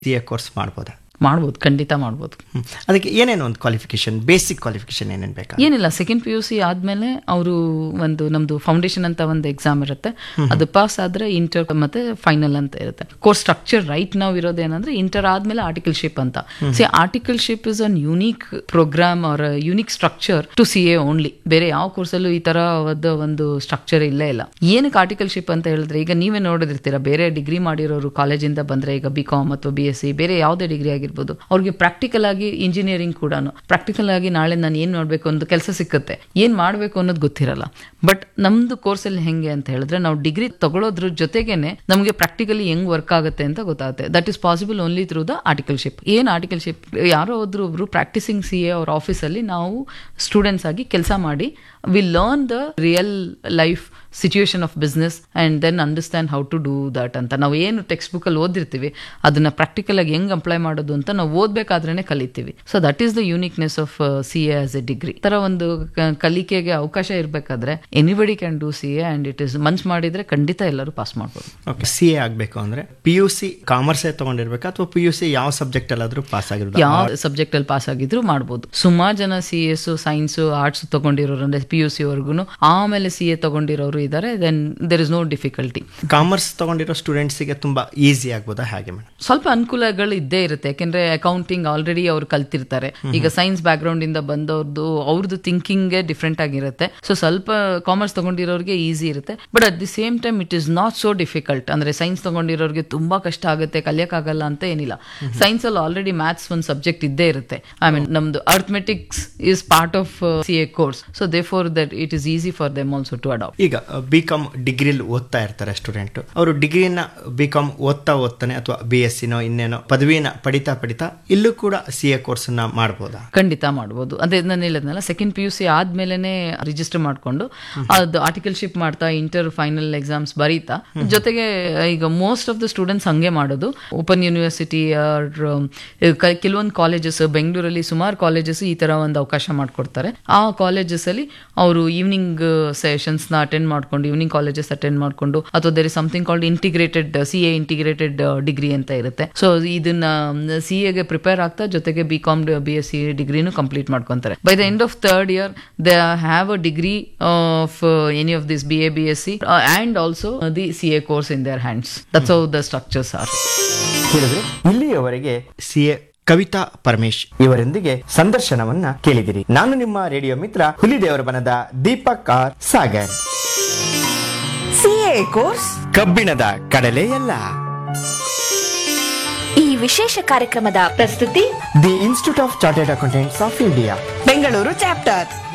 CA course ಮಾಡ್ಬೋದಾ? ಮಾಡ್ಬೋದು, ಖಂಡಿತ ಮಾಡ್ಬೋದು. ಅದಕ್ಕೆ ಏನೇನು ಒಂದು ಕ್ವಾಲಿಫಿಕೇಶನ್, ಬೇಸಿಕ್ ಕ್ವಾಲಿಫಿಕೇಶನ್ ಏನೇನು ಬೇಕಾ? ಏನಿಲ್ಲ, ಸೆಕೆಂಡ್ PUC ಆದಮೇಲೆ ಅವರು ಒಂದು ನಮ್ಮದು ಫೌಂಡೇಶನ್ ಅಂತ ಒಂದು ಎಕ್ಸಾಮ್ ಇರುತ್ತೆ, ಅದು ಪಾಸ್ ಆದರೆ ಇಂಟರ್ ಮತ್ತೆ ಫೈನಲ್ ಅಂತ ಇರುತ್ತೆ. ಕೋರ್ಸ್ ಸ್ಟ್ರಕ್ಚರ್ ರೈಟ್ ನಾವು ಇರೋದೇನಂದ್ರೆ ಇಂಟರ್ ಆದಮೇಲೆ ಆರ್ಟಿಕಲ್ಶಿಪ್ ಅಂತ. Articleship is an unique program R unique structure to CA only. ಬೇರೆ ಯಾವ ಕೋರ್ಸಲ್ಲೂ ಈ ತರ ಒಂದು ಸ್ಟ್ರಕ್ಚರ್ ಇಲ್ಲೇ ಇಲ್ಲ. ಏನಕ್ಕೆ ಆರ್ಟಿಕಲ್ಶಿಪ್ ಅಂತ ಹೇಳಿದ್ರೆ, ಈಗ ನೀವೇ ನೋಡಿದಿರ್ತೀರ, ಬೇರೆ ಡಿಗ್ರಿ ಮಾಡಿರೋರು ಕಾಲೇಜಿಂದ ಬಂದ್ರೆ, ಈಗ BCom ಅಥವಾ BSc ಬೇರೆ ಯಾವುದೇ ಡಿಗ್ರಿ ಆಗಿರ್ಬೋದು, ಅವ್ರಿಗೆ ಪ್ರಾಕ್ಟಿಕಲ್ ಆಗಿ ಇಂಜಿನಿಯರಿಂಗ್ ಕೂಡ ಪ್ರಾಕ್ಟಿಕಲ್ ಆಗಿ ನಾಳೆ ನಾನು ಏನ್ ಮಾಡ್ಬೇಕು ಒಂದು ಕೆಲಸ ಸಿಕ್ಕುತ್ತೆ, ಏನ್ ಮಾಡ್ಬೇಕು ಅನ್ನೋದು ಗೊತ್ತಿರಲ್ಲ. ಬಟ್ ನಮ್ದು ಕೋರ್ಸಲ್ಲಿ ಹೆಂಗೆ ಅಂತ ಹೇಳಿದ್ರೆ, ನಾವು ಡಿಗ್ರಿ ತಗೊಳ್ಳೋದ್ರ ಜೊತೆಗೇನೆ ನಮಗೆ ಪ್ರಾಕ್ಟಿಕಲಿ ಹೆಂಗ್ ವರ್ಕ್ ಆಗುತ್ತೆ ಅಂತ ಗೊತ್ತಾಗುತ್ತೆ. That is possible only through the articleship. ಏನ್ ಆರ್ಟಿಕಲ್ಶಿಪ್, ಯಾರೋ ಒಬ್ರು ಪ್ರಾಕ್ಟಿಸಿಂಗ್ CA ಅವ್ರ ಆಫೀಸಲ್ಲಿ ನಾವು ಸ್ಟೂಡೆಂಟ್ಸ್ ಆಗಿ ಕೆಲಸ ಮಾಡಿ, we learn the real life situation of business and then understand how to do that ಅಂತ. ನಾವು ಏನು ಟೆಕ್ಸ್ಟ್ ಬುಕ್ ಅಲ್ಲಿ ಓದಿರ್ತೀವಿ ಅದನ್ನ ಪ್ರಾಕ್ಟಿಕಲ್ ಆಗಿ ಹೆಂಗ್ ಅಪ್ಲೈ ಮಾಡೋದು ಅಂತ ನಾವು ಓದ್ಬೇಕಾದ್ರೇನೆ ಕಲಿತೀವಿ. So that is the uniqueness of CA as A degree. ತರ ಒಂದು ಕಲಿಕೆಗೆ ಅವಕಾಶ ಇರಬೇಕಾದ್ರೆ anybody can do CA and it is ಮನ್ಸ್ ಮಾಡಿದ್ರೆ ಖಂಡಿತ ಎಲ್ಲರೂ ಪಾಸ್ ಮಾಡ್ಬೋದು. ಓಕೆ, CA ಆಗಬೇಕು ಅಂದ್ರೆ PUC ಕಾಮರ್ಸ್ ತಗೊಂಡಿರ್ಬೇಕಾ ಅಥವಾ PUC ಯಾವ ಸಬ್ಜೆಕ್ಟ್ ಅಲ್ಲಾದ್ರೂ ಪಾಸ್ ಆಗಿರೋದು? ಯಾವ ಸಬ್ಜೆಕ್ಟ್ ಅಲ್ಲಿ ಪಾಸ್ ಆಗಿದ್ರು ಮಾಡ್ಬೋದು. ಸುಮಾರು ಜನ CS, ಸೈನ್ಸ್, ಆರ್ಟ್ಸ್ ತಗೊಂಡಿರೋರು ಅಂದ್ರೆ PUC ವರ್ಗುನು, ಆಮೇಲೆ CA ತಗೊಂಡಿರೋರು ಇದ್ದಾರೆ. Then there is no difficulty. Commerce ತಗೊಂಡಿರೋ ಸ್ಟೂಡೆಂಟ್ಸ್ಗೆ ತುಂಬಾ ಈಸಿ ಆಗ್ಬೋದಾ ಹೇಗೆ ಮೇಡಮ್? ಸ್ವಲ್ಪ ಅನುಕೂಲಗಳು ಇದ್ದೇ ಇರುತ್ತೆ, ಯಾಕೆಂದ್ರೆ ಅಕೌಂಟಿಂಗ್ ಆಲ್ರೆಡಿ ಅವ್ರು ಕಲ್ತಿರ್ತಾರೆ. ಈಗ ಸೈನ್ಸ್ ಬ್ಯಾಕ್ ಗ್ರೌಂಡ್ ಇಂದ ಬಂದವ್ರದ್ದು ಅವ್ರದ್ದು ಥಿಂಕಿಂಗ್ ಡಿಫ್ರೆಂಟ್ ಆಗಿರುತ್ತೆ. ಸೊ ಸ್ವಲ್ಪ ಕಾಮರ್ಸ್ ತಗೊಂಡಿರೋರಿಗೆ ಈಸಿ ಇರುತ್ತೆ. But at the same time it is not so difficult. ಅಂದ್ರೆ ಸೈನ್ಸ್ ತಗೊಂಡಿರೋರಿಗೆ ತುಂಬಾ ಕಷ್ಟ ಆಗುತ್ತೆ, ಕಲಿಯಕ್ಕಾಗಲ್ಲ ಅಂತ ಏನಿಲ್ಲ. ಸೈನ್ಸ್ ಅಲ್ಲಿ ಆಲ್ರೆಡಿ ಮ್ಯಾಥ್ಸ್ ಒಂದು ಸಬ್ಜೆಕ್ಟ್ ಇದ್ದೇ ಇರುತ್ತೆ. ಐ ಮೀನ್ ನಮ್ದು arithmetics is part of CA course. So therefore that it is easy for them also to adapt. ಈಗ BCom ಡಿಗ್ರಿಲಿ ಓದ್ತಾ ಇರ್ತಾರೆ ಸ್ಟೂಡೆಂಟ್, ಅವರು ಡಿಗ್ರಿನ BCom ಓದ್ತಾನೆ ಅಥವಾ BSc ಇನ್ನೇನೋ ಪದವಿನ ಪಡಿತಾ ಇಲ್ಲೂ ಕೂಡ CA ಕೋರ್ಸ್ ನ ಮಾಡಬಹುದಾ? ಖಂಡಿತ ಮಾಡಬಹುದು. ಅದೇ ನಾನು ಹೇಳಿದ್ನಲ್ಲ, ಸೆಕೆಂಡ್ PUC ಆದ್ಮೇಲೆನೆ ರಿಜಿಸ್ಟರ್ ಮಾಡ್ಕೊಂಡು ಅದು ಆರ್ಟಿಕಲ್ಶಿಪ್ ಮಾಡ್ತಾ ಇಂಟರ್ ಫೈನಲ್ ಎಕ್ಸಾಮ್ಸ್ ಬರೀತಾ, ಜೊತೆಗೆ ಈಗ ಮೋಸ್ಟ್ ಆಫ್ ದ ಸ್ಟೂಡೆಂಟ್ಸ್ ಹಂಗೆ ಮಾಡೋದು. ಓಪನ್ ಯೂನಿವರ್ಸಿಟಿ ಕೆಲವೊಂದು ಕಾಲೇಜಸ್, ಬೆಂಗಳೂರಲ್ಲಿ ಸುಮಾರು ಕಾಲೇಜಸ್ ಈ ತರ ಒಂದು ಅವಕಾಶ ಮಾಡ್ಕೊಡ್ತಾರೆ. ಆ ಕಾಲೇಜಸ್ ಅಲ್ಲಿ ಅವರು ಈವ್ನಿಂಗ್ ಸೆಷನ್ಸ್ ನ ಅಟೆಂಡ್ ಮಾಡ್ಕೊಂಡು, ಈವ್ನಿಂಗ್ ಕಾಲೇಜಸ್ ಅಟೆಂಡ್ ಮಾಡ್ಕೊಂಡು, ಅಥವಾ there is something called integrated CA integrated degree ಅಂತ ಇರುತ್ತೆ. ಸೊ ಇದನ್ನ CAಗೆ ಪ್ರಿಪೇರ್ ಆಗ್ತಾ ಜೊತೆಗೆ BCom BSc ಡಿಗ್ರಿನೂ ಕಂಪ್ಲೀಟ್ ಮಾಡ್ಕೊಂತಾರೆ. By the end of third year they have a degree of any of this BA BSc and also the CA course in their hands. That's how the structures R. ಹೇಳಿದ್ರೆ ಇಲ್ಲಿಯವರೆಗೆ CA Kavita Paramesh ಇವರೊಂದಿಗೆ ಸಂದರ್ಶನವನ್ನ ಕೇಳಿದಿರಿ. ನಾನು ನಿಮ್ಮ radio ಮಿತ್ರ ಹುಲಿದೇವರ ಬನದ Deepak R Sagar. CA course ಕಬ್ಬಿಣದ ಕಡಲೆಯಲ್ಲ. ಈ ವಿಶೇಷ ಕಾರ್ಯಕ್ರಮದ ಪ್ರಸ್ತುತಿ the institute of chartered accountants of India, Bengaluru chapter.